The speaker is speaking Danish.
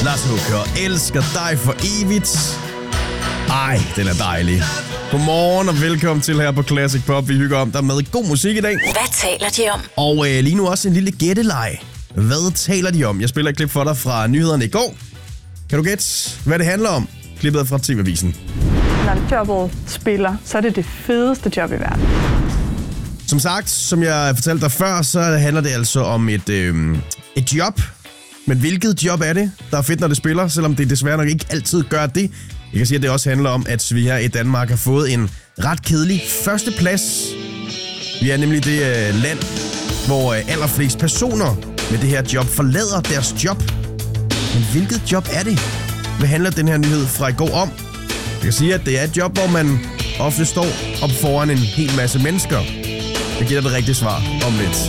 Lars Hooker elsker dig for evigt. Ej, den er dejlig. Godmorgen og velkommen til her på Classic Pop. Vi hygger om dig med god musik i dag. Hvad taler de om? Og lige nu også en lille gætteleg. Hvad taler de om? Jeg spiller et klip for dig fra nyhederne i går. Kan du gætte, hvad det handler om? Klippet fra TV-avisen. Når jobbet spiller, så er det det fedeste job i verden. Som sagt, som jeg fortalte dig før, så handler det altså om et job. Men hvilket job er det, der er fedt, når det spiller, selvom det desværre nok ikke altid gør det? Jeg kan sige, at det også handler om, at vi her i Danmark har fået en ret kedelig førsteplads. Vi er nemlig det land, hvor allerflest personer med det her job forlader deres job. Men hvilket job er det? Hvad handler den her nyhed fra i går om? Jeg kan sige, at det er et job, hvor man ofte står op foran en hel masse mennesker. Jeg giver dig det rigtige svar om lidt.